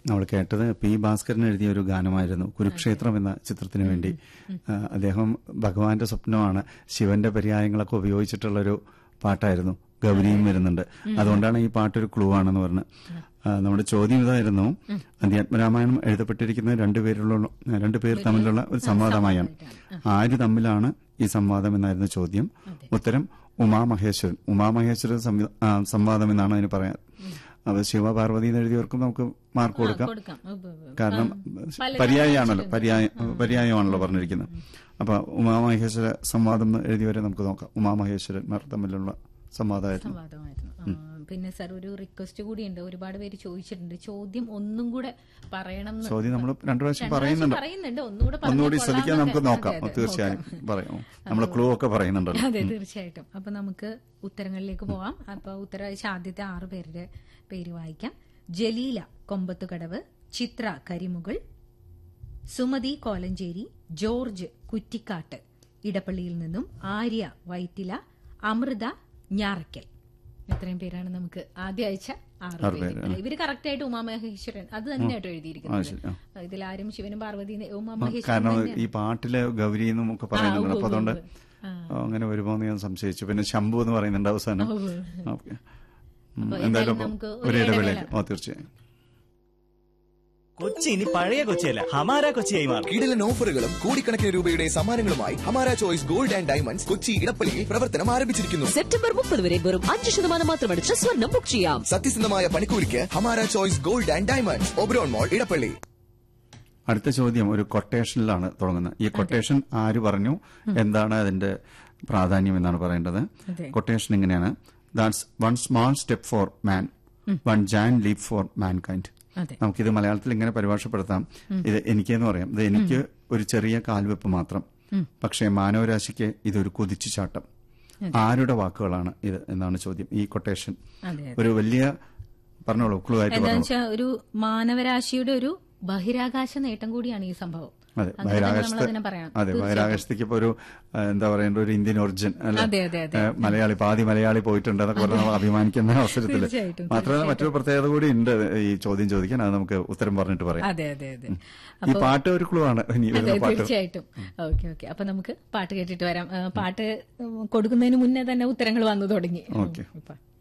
നമ്മൾ കേട്ടത് പി ഭാസ്കരൻ എഴുതിയ ഒരു ഗാനമായിരുന്നു, കുരുക്ഷേത്രം എന്ന ചിത്രത്തിന് വേണ്ടി. അദ്ദേഹം ഭഗവാന്റെ സ്വപ്നമാണ്, ശിവന്റെ പര്യായങ്ങളൊക്കെ ഉപയോഗിച്ചിട്ടുള്ളൊരു പാട്ടായിരുന്നു. ഗൗരിയും വരുന്നുണ്ട്, അതുകൊണ്ടാണ് ഈ പാട്ടൊരു ക്ലൂ ആണെന്ന് പറഞ്ഞ്. നമ്മുടെ ചോദ്യം ഇതായിരുന്നു, അധ്യാത്മരാമായണം എഴുതപ്പെട്ടിരിക്കുന്നത് രണ്ടുപേർ തമ്മിലുള്ള ഒരു സംവാദമായാണ്. ആര് തമ്മിലാണ് ഈ സംവാദം എന്നായിരുന്നു ചോദ്യം. ഉത്തരം ഉമാമഹേശ്വരൻ സംവാദം എന്നാണ് അതിന് പറയാൻ. അത് ശിവപാർവതി എഴുതിയവർക്കും നമുക്ക് മാർക്ക് കൊടുക്കാം, കാരണം പര്യായമാണല്ലോ പറഞ്ഞിരിക്കുന്നത്. അപ്പൊ ഉമാമഹേശ്വര സംവാദം എഴുതിയവരെ നമുക്ക് നോക്കാം. ഉമാമഹേശ്വരന്മാർ തമ്മിലുള്ള സംവാദമായിരുന്നു. പിന്നെ സാർ ഒരു റിക്വസ്റ്റ് കൂടിയുണ്ട്, ഒരുപാട് പേര് ചോദിച്ചിട്ടുണ്ട്, ചോദ്യം ഒന്നും കൂടെ പറയണം. ചോദ്യം നമ്മൾ രണ്ടു പ്രാവശ്യം പറയുന്നുണ്ട്, ഒന്നുകൂടി ശ്രദ്ധിക്കാൻ നമുക്ക് നോക്കാം. തീർച്ചയായും പറയാം, നമ്മൾ ക്ലൂ ഒക്കെ പറയുന്നുണ്ടല്ലോ. അതെ, തീർച്ചയായിട്ടും. അപ്പൊ നമുക്ക് ഉത്തരങ്ങളിലേക്ക് പോവാം. അപ്പൊ ഉത്തരവായിച്ച ആദ്യത്തെ 6 പേരുടെ പേര് വായിക്കാം. ജലീല കൊമ്പത്തുകടവ്, ചിത്ര കരിമുകൾ, സുമതി കോലഞ്ചേരി, ജോർജ് കുറ്റിക്കാട്ട് ഇടപ്പള്ളിയിൽ നിന്നും, ആര്യ വൈറ്റില, അമൃത ഞാറയ്ക്കൽ. ഇത്രയും പേരാണ് നമുക്ക് ആദ്യം അയച്ച 6 പേര്. ഇവര് കറക്റ്റ് ആയിട്ട് ഉമാമഹേശ്വരൻ അത് തന്നെയായിട്ട് എഴുതിയിരിക്കുന്നത്. ഇതിലാരും ശിവനും പാർവതി ഉമാമഹേശ്വരൻ, കാരണം ഈ പാട്ടില് ഗൗരി എന്നും ഒക്കെ പറയുന്നുണ്ട്. അപ്പൊ അതുകൊണ്ട് അങ്ങനെ വരുമോന്ന് ഞാൻ സംശയിച്ചു. പിന്നെ ശംഭു എന്ന് പറയുന്നുണ്ട് അവസാനം. എന്തായാലും ഒരു ഇടവേളയിൽ തീർച്ചയായും. കൊച്ചി ഇനി പഴയ കൊച്ചിയല്ല, ഹമാര കൊച്ചിയായി മാറും. കിടിലൻ ഓഫറുകളും കോടിക്കണക്കിന് രൂപയുടെ സമ്മാനങ്ങളുമായി Hamara choice gold and diamonds Kochi ഇടപ്പള്ളിയിൽ പ്രവർത്തനം ആരംഭിച്ചിരിക്കുന്നു. സെപ്റ്റംബർ 30 വരെ വെറും 5% മാത്രമടിച്ച് സ്വർണ്ണം ബുക്ക് ചെയ്യാം. സത്യസന്ധമായ പണിക്കൂലിക്ക് Hamara choice gold and diamonds, Oberon മോൾ, ഇടപ്പള്ളി. അടുത്ത ചോദ്യം ഒരു കൊട്ടേഷനിലാണ് തുടങ്ങുന്നത്. ഈ കൊട്ടേഷൻ ആര് പറഞ്ഞു, എന്താണ് അതിന്റെ പ്രാധാന്യം എന്നാണ് പറയേണ്ടത്. കൊട്ടേഷൻ ഇങ്ങനെയാണ്: that's one small step four man, one giant leap four mankind. നമുക്കിത് മലയാളത്തിൽ ഇങ്ങനെ പരിഭാഷപ്പെടുത്താം. ഇത് എനിക്കെന്ന് പറയാം, ഇത് എനിക്ക് ഒരു ചെറിയ കാൽവെപ്പ് മാത്രം, പക്ഷേ മാനവരാശിക്ക് ഇതൊരു കുതിച്ചുചാട്ടം. ആരുടെ വാക്കുകളാണ് ഇത് എന്നാണ് ചോദ്യം. ഈ കൊട്ടേഷൻ ഒരു വലിയ പറഞ്ഞോളൂ, ക്ലൂ ആയിട്ട് പറഞ്ഞോളൂ. ഒരു മാനവരാശിയുടെ ഒരു ബഹിരാകാശ നേട്ടം കൂടിയാണ് ഈ സംഭവം. അതെ, ബഹിരാകാശത്തേക്ക് ഇപ്പൊ ഒരു എന്താ പറയേണ്ട ഒരു ഇന്ത്യൻ ഒറിജിൻ അല്ലെ, മലയാളി പാതി മലയാളി പോയിട്ടുണ്ട് എന്നൊക്കെ പറഞ്ഞ് നമ്മൾ അഭിമാനിക്കുന്ന അവസരത്തിൽ മാത്രമല്ല മറ്റൊരു പ്രത്യേകത കൂടി ഉണ്ട് ഈ ചോദ്യം ചോദിക്കാൻ. അത് നമുക്ക് ഉത്തരം പറഞ്ഞിട്ട് പറയാം. ഈ പാട്ട് ഒരു ക്ലൂ ആണ്. തീർച്ചയായിട്ടും. ഓക്കെ. അപ്പൊ നമുക്ക് പാട്ട് കേട്ടിട്ട് വരാം. പാട്ട് കൊടുക്കുന്നതിന് മുന്നേ തന്നെ ഉത്തരങ്ങൾ വന്നു തുടങ്ങി. ഓക്കെ.